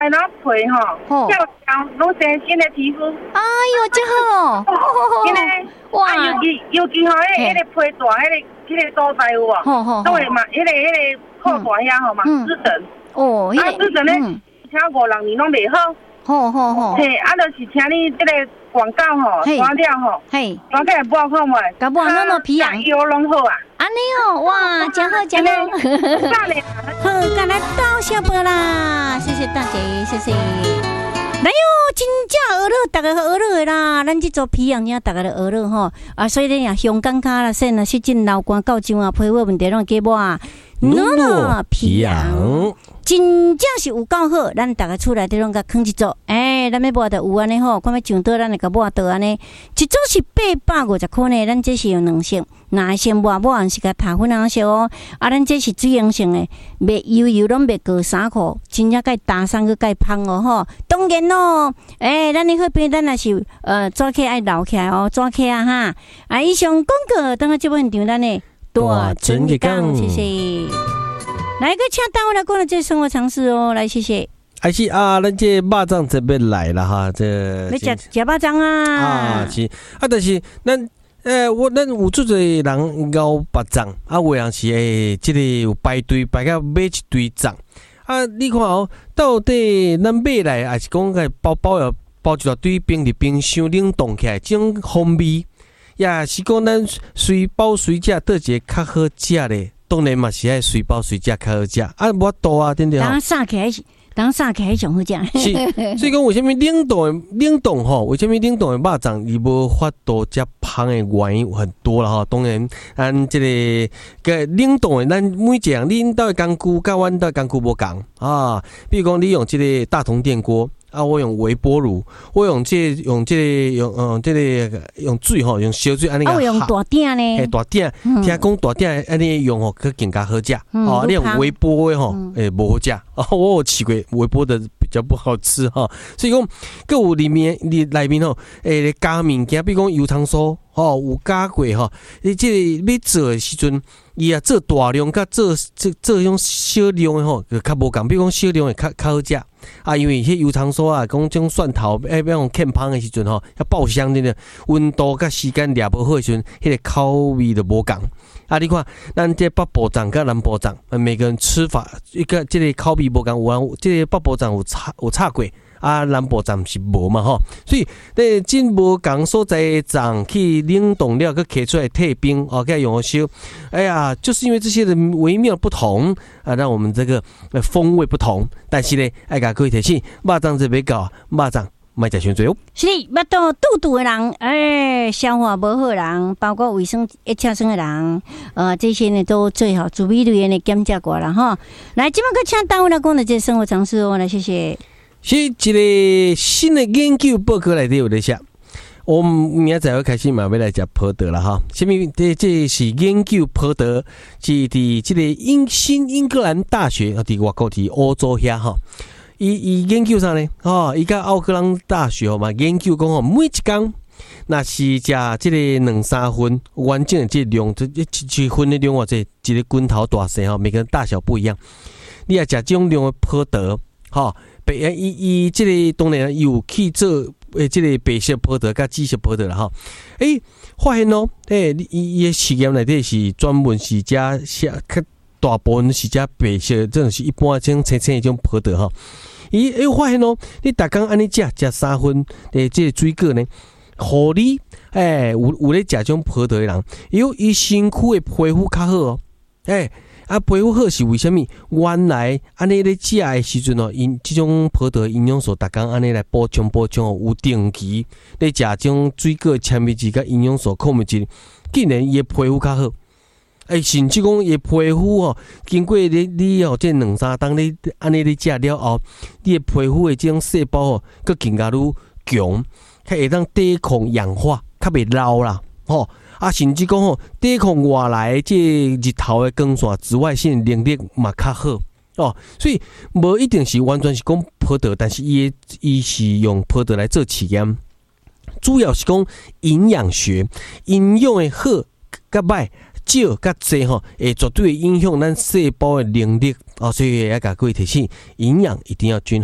然后皮吼，跳跳拢生新的皮肤。 哎呦，真好！ 因为哇，尤其吼，迄个皮大，迄个所在有无？都会嘛，迄个靠大遐吼嘛，湿疹。哦，湿疹咧，请5、6年拢袂好。好。嘿，就是请你这个广告吼，关掉吼，嘿，关起来拨看卖， 搞不好那么皮痒， 药拢好啊。 安尼哦，哇，真好。好，赶来到小波啦，谢谢大姐，谢谢。来哟，真正学了，大家学了的啦，咱这做皮痒呀，大家都学了吼。啊，所以咧呀，香港卡啦，sen啦，湿疹、流汗、高痒啊，皮肤问题拢解决啊。诺皮痒，真正是有够好，咱大家厝内底拢甲囥一组，咱要抹得有安尼吼，看要上倒，咱会甲抹倒安尼，一组是850块呢，咱这是有2色，那先抹完是甲塔粉红色哦，咱这是水溶性的，袂油拢袂过3块，真正该打3个该芳哦吼，当然咯，咱的好边咱也是抓起爱留起来哦，抓起啊哈，以上广告等下这本场咱的。大真一讲，谢谢。来个请单位来讲了这生活常识哦，来谢谢。 还是啊，咱这肉粽这边来了哈，这要吃肉粽啊。 是啊，但是咱咱有做者人熬肉粽，啊，有人是这个有排队排到买一堆粽啊。你看哦，到底咱买来还是讲个包一大堆冰伫冰箱冷冻起来，这种风味。也是讲咱随包随食，倒一个较好食咧。当然嘛是爱随包随食较好食。啊，无多啊，对不对？ 当杀起来上好食。 是，所以讲为什么冷冻吼？为什么冷冻的肉粽伊无法度遮芳的原因有很多啦吼。当然，咱这个冷冻的，咱每一样恁兜的工具甲阮兜的工具无共啊。比如讲，你用这个大同电锅。啊！我用微波炉，我用这个用水吼，用烧水安尼个。 我用大鼎呢？ 大鼎，听讲大鼎安尼用吼，佮更加好食。哦，你用微波的吼，无好食。哦，我有试过微波的比较不好吃哈。所以讲，佮有里面吼，加物件，比如讲油葱酥。有加过吼，你这个要做的时阵，伊做大量，甲做种小量的吼，就较无共。比如讲小量的较好食啊，因为迄油葱酥啊，讲种蒜头要用欠芳的时阵吼，要爆香的温度甲时间抓无好的时阵，迄个口味就无共。啊，你看，咱这北部粽甲南部粽，每个人吃法一个这个口味无共，有人这个北部粽有差过。啊，南部粽是无嘛吼，所以真无共所在的粽去冷冻了，佮摕出来退冰哦，佮用烧。哎呀，就是因为这些的微妙不同啊，让我们这个风味不同。但是呢，爱甲各位提醒，肉粽这边搞肉粽莫食伤多哦。 是，腹肚的人，消化无好的人，包括卫生一切生的人，这些呢都最好注意的检查过了哈。来，今晚个请单位来讲的这生活常识哦，来谢谢。 是一个新的研究报告内底有咧写，我明仔载要开始嘛要来食葡萄啦哈。什么？这是研究葡萄，是伫这个新英格兰大学伫外国伫欧洲遐哈。伊研究啥呢？伊甲奥克兰大学嘛研究讲吼，每一工若是食这个2-3分完整的这量，这一分的量或者一个拳头大小吼，每个人大小不一样。你也食这种量的葡萄，哈。伊这个当然有去做这个白色葡萄甲紫色葡萄啦哈。发现哦，伊的实验内底是专门是加较大部分是加白色，这种是一般种青青的种葡萄哈。伊发现哦，你逐工安尼食3分这个水果呢，互你有咧食种葡萄的人，伊身躯的皮肤较好哦，皮肤好是为什么？原来安尼咧食的时阵哦，因这种葡萄营养素，逐工安尼来补充哦，有定期咧食这种水果纤维质甲营养素、矿物质，竟然伊的皮肤较好。甚至讲伊的皮肤哦，经过你哦这2-3当你安尼咧食了后，你的皮肤的这种细胞哦，佮更加愈强，较会当抵抗氧化，较袂老啦，吼。甚至讲吼，抵抗外来这日头的光线、紫外线能力嘛较好哦。所以无一定是完全是讲葡萄，但是伊是用葡萄来做实验，主要是讲营养学，营养的好甲歹、少甲济吼，会绝对影响咱细胞的能力哦。所以要甲各位提醒，营养一定要均衡。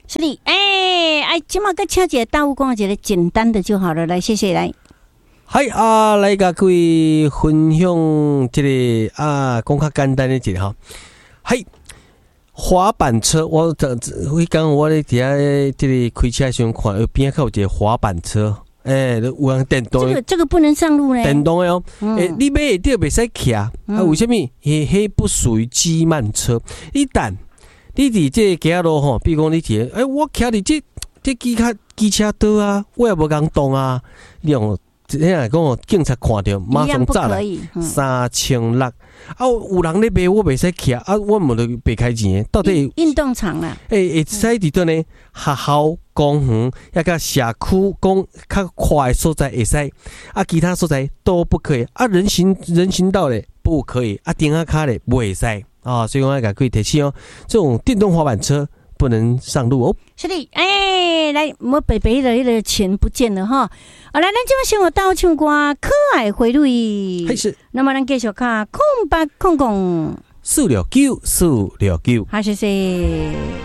是的，今麦个请一个大武讲一个简单的就好了，来，谢谢，来。 嗨来甲各位分享这个讲较简单的一个哈。嗨，滑板车，我刚我咧底下这里开车时看，边靠有一个滑板车，有人电动的。 这个不能上路呢。 电动的哦，你买的袂使骑为什么？迄不属于机慢车。一旦你伫这街路吼，比如讲你骑，我骑伫这机车道啊，我也无讲动啊，你用。这样讲，警察看到马上炸来3600有人咧卖，我袂使骑我冇得白开钱到底运动场啦， 会使伫倒呢学校、公园，也甲社区讲较快的所在会使其他所在都不可以人行道咧不可以顶下卡咧袂使所以我要甲各位提醒这种电动滑板车不能上路哦。 是的，来，我北北的那个钱不见了哈。来，咱今晚先我倒唱歌，可爱回味。 是。 那么咱继续看0800 469。 好，谢谢。